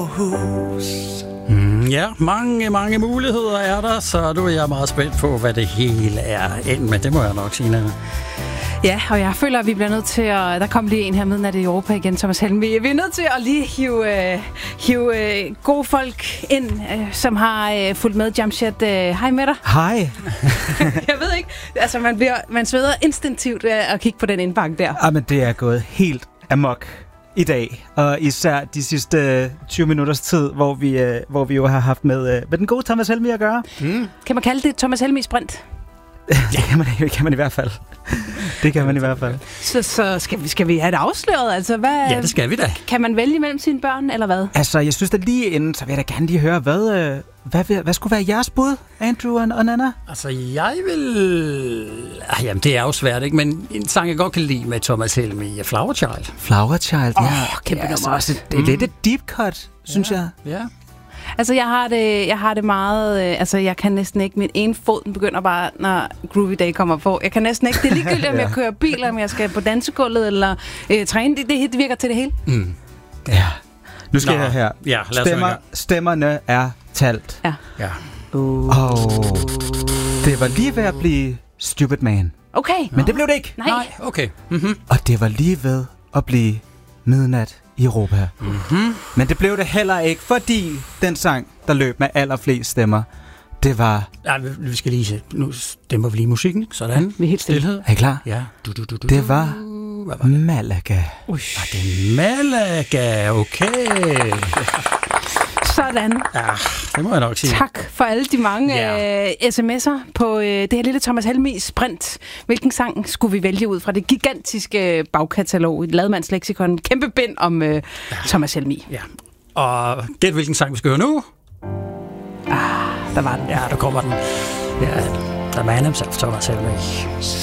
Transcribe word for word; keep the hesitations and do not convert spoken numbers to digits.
Aarhus. Mm, ja, mange, mange muligheder er der, så nu er jeg meget spændt på, hvad det hele er endt med. Det må jeg nok sige, Nanna. Ja, og jeg føler, at vi bliver nødt til at... Der kom lige en her midnat i Europa igen, Thomas Helmig. Vi er nødt til at lige hive, uh, hive uh, gode folk ind, uh, som har uh, fulgt med Jamshed. Uh, hej med dig. Hej. Jeg ved ikke, altså man, bliver, man sveder instinktivt af at kigge på den indbakke der. Ja, men det er gået helt amok i dag, og især de sidste tyve minutters tid, hvor vi, uh, hvor vi jo har haft med, uh, med den gode Thomas Helmig at gøre. Mm. Kan man kalde det Thomas Helmig sprint? Det kan man, kan man i hvert fald. Det kan man i hvert fald. Så, så skal, vi, skal vi have det afsløret? Altså, hvad, ja, det skal vi da. Kan man vælge mellem sine børn, eller hvad? Altså, jeg synes da lige inden, så vil jeg da gerne lige høre, hvad, øh, hvad, hvad, hvad skulle være jeres bud, Andrew og, og Nanna? Altså, jeg vil... Ah, jamen, det er jo svært, ikke? Men en sang, jeg godt kan lide med Thomas Helmig, er Flower Child. Flower Child, oh, ja. Kæmpe ja, nummer også. Det er mm. lidt et deep cut, synes ja. jeg. Ja. Altså, jeg har det, jeg har det meget... Øh, altså, jeg kan næsten ikke... Min ene fod, den begynder bare, når Groovy Day kommer på. Jeg kan næsten ikke... Det er ligegyldigt, om jeg kører bil, om jeg skal på dansegulvet, eller øh, træne. Det, det, det virker til det hele. Mm. Ja. Nu skal Nå. jeg her. Ja, lad os Stemmer, stemmerne er talt. Ja. Ja. Uh. Og det var lige ved at blive Stupid Man. Okay. Men det blev det ikke. Nej. Nej, okay. Mm-hmm. Og det var lige ved at blive Midnat i Europa. Mm-hmm. Men det blev det heller ikke, fordi den sang, der løb med allerflest stemmer, det var... Ja, vi skal lige se. Nu stemmer vi lige musikken. Sådan. Vi er helt stille. Stilhed. Er I klar? Ja. Du, du, du, du, det var, Hvad var det? Malaga. Ui. Ah, det er Malaga. Okay. Sådan. Ja, det må jeg nok sige. Tak for alle de mange Ja. øh, sms'er på øh, det her lille Thomas Helmig sprint. Hvilken sang skulle vi vælge ud fra det gigantiske bagkatalog, et ladmandsleksikon, kæmpe bind om øh, ja. Thomas Helmig. Ja. Og gæt hvilken sang vi skal høre nu? Ah, der var den. Ja, der kommer den. Ja, The Man Himself, Thomas Helmig.